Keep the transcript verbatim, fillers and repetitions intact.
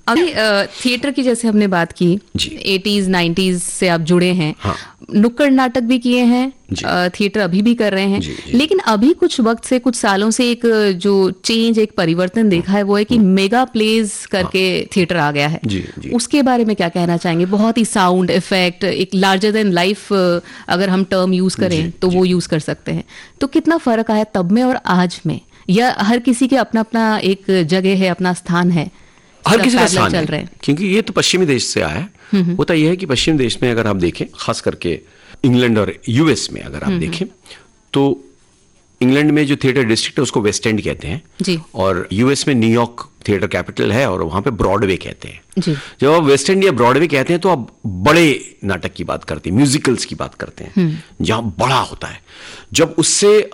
अभी थिएटर की जैसे हमने बात की, एटीज़ नाइंटीज़ से आप जुड़े हैं। हाँ। नुक्कड़ नाटक भी किए हैं, थिएटर अभी भी कर रहे हैं। जी, जी। लेकिन अभी कुछ वक्त से, कुछ सालों से एक जो चेंज, एक परिवर्तन देखा है, वो है कि मेगा प्लेज करके थिएटर आ गया है। जी, जी। उसके बारे में क्या कहना चाहेंगे? बहुत ही साउंड इफेक्ट, एक लार्जर देन लाइफ अगर हम टर्म यूज करें जी, तो जी। वो यूज कर सकते हैं। तो कितना फर्क आया तब में और आज में, या हर किसी के अपना अपना एक जगह है, अपना स्थान है? हर किसी का स्थान चल रहे हैं, क्योंकि ये तो पश्चिमी देश से आया है। होता यह है कि पश्चिमी देश में अगर आप देखें, खास करके इंग्लैंड और यूएस में अगर आप देखें, तो इंग्लैंड में जो थिएटर डिस्ट्रिक्ट है उसको वेस्ट एंड कहते हैं जी। और यूएस में न्यूयॉर्क थिएटर कैपिटल है और वहां पे ब्रॉडवे कहते हैं जी। जब आप वेस्ट एंड या ब्रॉडवे कहते हैं तो आप बड़े नाटक की बात करते हैं, म्यूजिकल्स की बात करते हैं, जहां बड़ा होता है। जब उससे